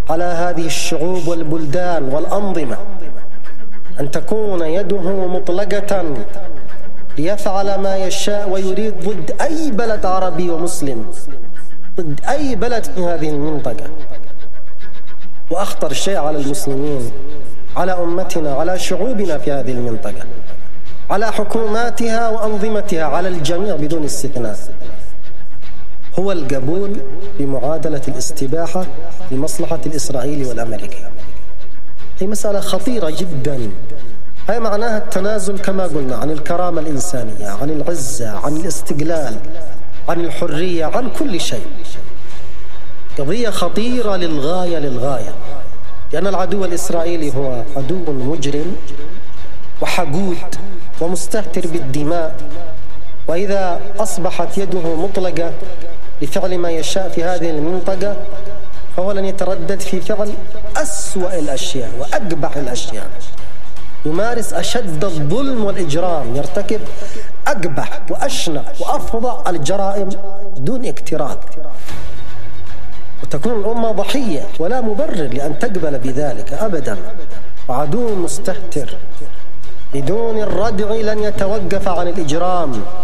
على هذه الشعوب والبلدان والأنظمة أن تكون يده مطلقة ليفعل ما يشاء ويريد ضد أي بلد عربي ومسلم، ضد أي بلد في هذه المنطقة. وأخطر شيء على المسلمين، على أمتنا، على شعوبنا في هذه المنطقة، على حكوماتها وأنظمتها، على الجميع بدون استثناء، هو القبول بمعادلة الاستباحة لمصلحة الإسرائيلي والأمريكي. هي مسألة خطيرة جدا. هي معناها التنازل كما قلنا عن الكرامة الإنسانية، عن العزة، عن الاستقلال، عن الحرية، عن كل شيء. قضية خطيرة للغاية لأن العدو الإسرائيلي هو عدو مجرم وحقود ومستهتر بالدماء، وإذا أصبحت يده مطلقة لفعل ما يشاء في هذه المنطقة فهو لن يتردد في فعل أسوأ الأشياء وأقبح الأشياء، يمارس أشد الظلم والإجرام، يرتكب أقبح وأشنع وأفظع الجرائم دون اكتراث، وتكون الأمة ضحية ولا مبرر لأن تقبل بذلك أبدا. وعدو مستهتر بدون الردع لن يتوقف عن الإجرام